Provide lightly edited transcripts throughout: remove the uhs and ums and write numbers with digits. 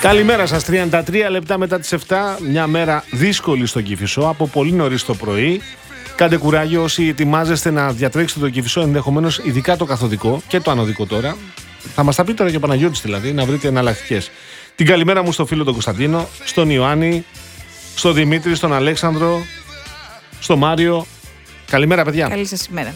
Καλημέρα σας, 33 λεπτά μετά τις 7, μια μέρα δύσκολη στον Κηφισό, από πολύ νωρίς το πρωί. Κάντε κουράγιο όσοι ετοιμάζεστε να διατρέξετε το Κηφισό, ενδεχομένως ειδικά το καθοδικό και το ανωδικό τώρα. Θα μας τα πει τώρα και ο Παναγιώτης δηλαδή, να βρείτε εναλλακτικές. Την καλημέρα μου στο φίλο τον Κωνσταντίνο, στον Ιωάννη, στον Δημήτρη, στον Αλέξανδρο, στον Μάριο. Καλημέρα παιδιά. Καλή σας ημέρα.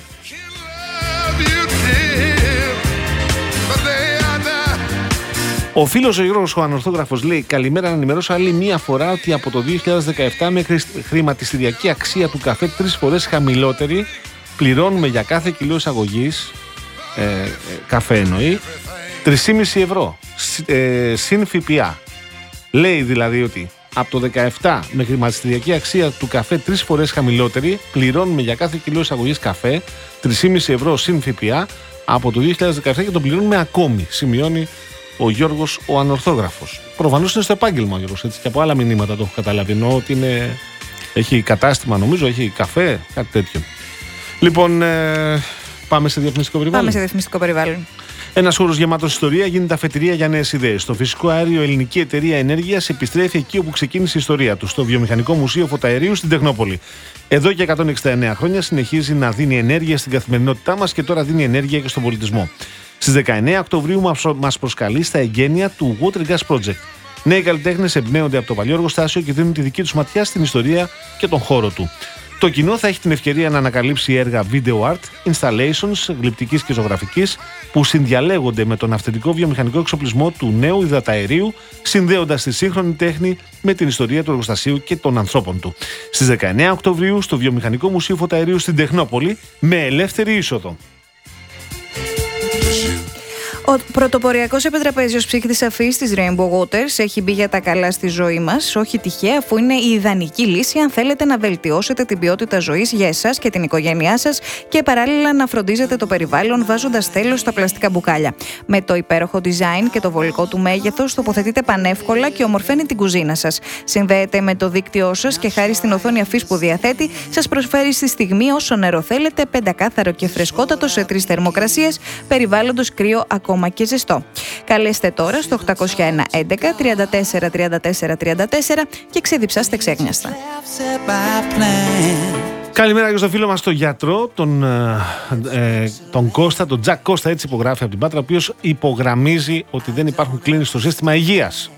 Ο φίλος ο Γιώργος ο Ανορθόγραφος λέει: καλημέρα, να ενημερώσω άλλη μία φορά ότι από το 2017 μέχρι χρηματιστηριακή αξία του καφέ 3 φορές χαμηλότερη πληρώνουμε για κάθε κιλό εισαγωγής, καφέ εννοεί, 3,5 ευρώ συν ΦΠΑ. Λέει δηλαδή ότι από το 2017 με χρηματιστηριακή αξία του καφέ 3 φορές χαμηλότερη πληρώνουμε για κάθε κιλό εισαγωγής καφέ 3,5 ευρώ συν ΦΠΑ από το 2017 και τον πληρώνουμε ακόμη, σημειώνει ο Γιώργος ο Ανορθόγραφος. Προφανώς είναι στο επάγγελμα ο Γιώργος, έτσι, και από άλλα μηνύματα το έχω καταλάβει. Εννοώ ότι έχει κατάστημα, νομίζω, έχει καφέ, κάτι τέτοιο. Λοιπόν, πάμε σε διαφημιστικό περιβάλλον. Πάμε σε διαφημιστικό περιβάλλον. Ένας χώρος γεμάτος ιστορία γίνεται αφετηρία για νέες ιδέες. Το φυσικό αέριο Ελληνική Εταιρεία Ενέργειας επιστρέφει εκεί όπου ξεκίνησε η ιστορία του, στο Βιομηχανικό Μουσείο Φωταερίου στην Τεχνόπολη. Εδώ και 169 χρόνια συνεχίζει να δίνει ενέργεια στην καθημερινότητά μας και τώρα δίνει ενέργεια και στον πολιτισμό. Στις 19 Οκτωβρίου μας προσκαλεί στα εγγένεια του Water Gas Project. Νέοι καλλιτέχνες εμπνέονται από το παλιό εργοστάσιο και δίνουν τη δική τους ματιά στην ιστορία και τον χώρο του. Το κοινό θα έχει την ευκαιρία να ανακαλύψει έργα video art, installations γλυπτικής και ζωγραφικής που συνδιαλέγονται με τον αυθεντικό βιομηχανικό εξοπλισμό του νέου υδαταερίου, συνδέοντας τη σύγχρονη τέχνη με την ιστορία του εργοστασίου και των ανθρώπων του. Στις 19 Οκτωβρίου στο Βιομηχανικό Μουσείο Φωταερίου στην Τεχνόπολη με ελεύθερη είσοδο. Ο πρωτοποριακός επιτραπέζιος ψύχτης αφής της Rainbow Waters έχει μπει για τα καλά στη ζωή μας, όχι τυχαία, αφού είναι η ιδανική λύση αν θέλετε να βελτιώσετε την ποιότητα ζωής για εσάς και την οικογένειά σας και παράλληλα να φροντίζετε το περιβάλλον βάζοντας τέλος στα πλαστικά μπουκάλια. Με το υπέροχο design και το βολικό του μέγεθος τοποθετείτε πανεύκολα και ομορφαίνει την κουζίνα σας. Συνδέεται με το δίκτυό σας και χάρη στην οθόνη αφής που διαθέτει, σας προσφέρει στη στιγμή όσο νερό θέλετε, πεντακάθαρο και φρεσκότατο σε 3 θερμοκρασίες, περιβάλλοντος κρύο ακόμα και ζεστό. Καλέστε τώρα στο 801 11 34 34 34 και ξεδιψάστε ξέχνιαστα. Καλημέρα και στο φίλο μας τον γιατρό, τον Κώστα, τον Τζακ Κώστα, έτσι υπογράφει από την Πάτρα, ο οποίος υπογραμμίζει ότι δεν υπάρχουν κλίνες στο σύστημα υγείας.